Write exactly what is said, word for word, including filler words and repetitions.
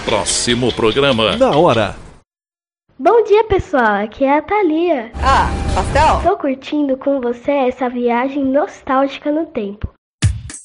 Próximo programa. Na hora. Bom dia, pessoal. Aqui é a Thalia. Ah, pastel? Tô curtindo com você essa viagem nostálgica no tempo.